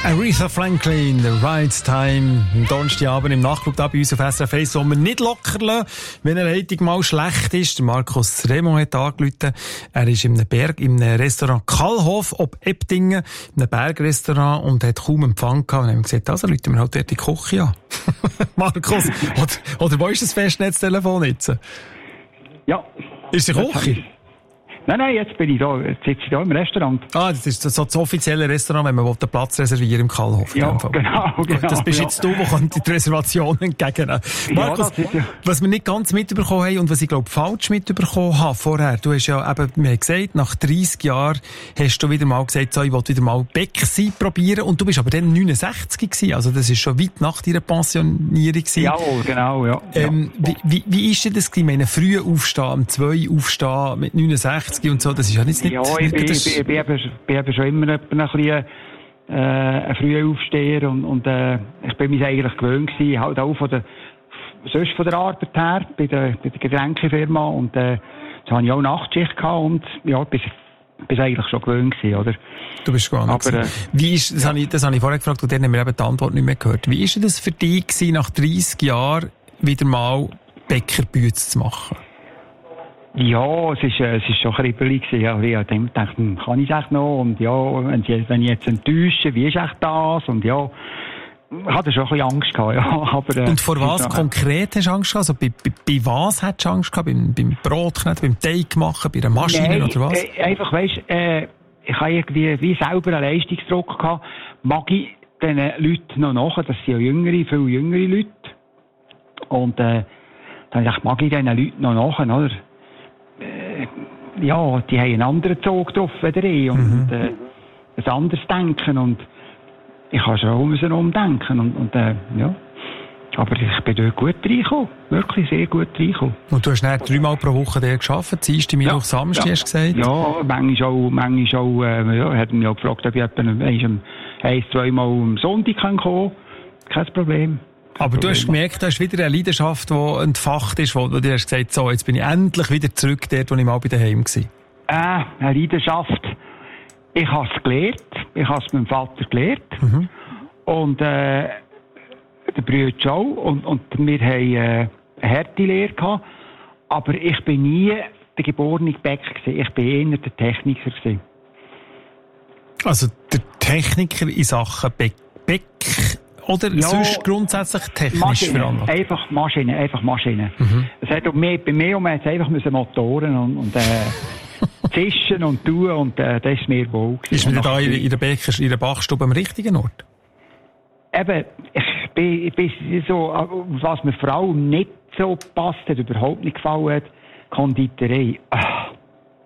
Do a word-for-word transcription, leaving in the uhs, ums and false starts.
Aretha Franklin, The Right Time, am Donnerstagabend im Nachtclub da bei uns auf S R F eins, wo wir nicht locker lassen, wenn eine Leitung mal schlecht ist. Der Markus Remo hat angerufen. Er ist in einem Berg, in einem Restaurant Kallhof ob Ebdingen, in einem Bergrestaurant und hat kaum Empfang gehabt. Und haben gesagt, also rufen wir halt dort die Küche an. Markus, oder, oder wo ist das Festnetztelefon jetzt? Ja. Ist die Küche? Nein, nein, jetzt bin ich da, jetzt sitze ich da im Restaurant. Ah, das ist so das offizielle Restaurant, wenn man den Platz reservieren im Kallhof. Ja, genau, genau. Das bist ja. jetzt du, der die Reservation entgegennehmen. Markus, ja, ja. was wir nicht ganz mitbekommen haben und was ich glaube falsch mitbekommen habe vorher, du hast ja eben, wir haben gesagt, nach dreissig Jahren hast du wieder mal gesagt, so, ich wollte wieder mal Bäcker sein probieren und du bist aber dann neunundsechzig gewesen, also das ist schon weit nach deiner Pensionierung gewesen. Ja, genau, ja. Ähm, ja. Wie, wie, wie ist denn das gewesen? Ich meine, früh aufstehen, um zwei aufstehen, mit neunundsechzig und so, das ist ja nicht... Ja, ich bin, ich bin, ich bin, eben, bin eben schon immer ein bisschen äh, ein früher Aufsteher und, und äh, ich bin mich eigentlich gewöhnt gewesen, halt auch von der, sonst von der Arbeit her, bei der, bei der Getränkefirma und äh, da hatte ich auch Nachtschicht gehabt und ja, bis bist eigentlich schon gewöhnt gewesen, oder? Du bist gewohnt. Aber, äh, wie ist, das, ja. habe ich, das habe ich vorher gefragt und dann haben wir eben die Antwort nicht mehr gehört. Wie ist das für dich gewesen, nach dreissig Jahren wieder mal Bäckerbüte zu machen? Ja, es ist, äh, es ist schon kribbelig gewesen. Ja, ich habe gedacht, hm, kann ich es echt noch? Und ja, wenn ich, wenn ich jetzt enttäusche, wie ist echt das? Und ja, ich hatte schon ein bisschen Angst gehabt, ja. Aber, äh, und vor was konkret hast du Angst gehabt? Also bei, bei, bei was hättest du Angst gehabt? Beim, beim Brotkneten, beim Teig machen, bei einer Maschine Nein, oder was? Äh, einfach, weisst, äh, ich habe irgendwie wie selber einen Leistungsdruck gehabt. Mag ich diesen Leuten noch nachher? Das sind ja jüngere, viel jüngere Leute. Und, äh, dann habe ich gedacht, mag ich diesen Leuten noch nachher, oder? Ja, die haben einen anderen Zug drauf als ich und mhm. äh, ein anderes Denken und ich habe schon müssen umdenken und, und äh, ja, aber ich bin dort gut reingekommen, wirklich sehr gut reingekommen. Und du hast dann dreimal pro Woche dort gearbeitet, Dienstag, Mittwoch, ja, Samstag, ja. hast du gesagt? Ja, manchmal auch, manchmal auch, äh, ja, hat mich auch gefragt, ob ich etwa ein, zweimal am Sonntag kommen kann, kein Problem. Aber du hast gemerkt, du hast wieder eine Leidenschaft, die entfacht ist, wo du dir hast gesagt, so, jetzt bin ich endlich wieder zurück dort, wo ich mal bei daheim war. Äh, eine Leidenschaft. Ich habe es gelernt. Ich habe es meinem Vater gelernt. Mhm. Und, äh, der Bruder auch. Und, und wir haben, äh, eine harte Lehre gehabt. Aber ich bin nie der geborene Bäcker gewesen. Ich bin eher der Techniker gewesen. Also, der Techniker in Sachen Bäck, Bäck oder ja, sonst grundsätzlich technisch veranlagt? Einfach Maschinen, einfach Maschinen. Mhm. Es hat mehr, bei mir um jetzt einfach müssen Motoren und, und äh, zischen und tun und äh, das ist mir wohl. Ist man da in, in der Bäcker, in der Backstube am richtigen Ort? Eben, ich bin, ich bin so, was mir vor allem nicht so passt, hat überhaupt nicht gefallen hat, Konditorei. Ach,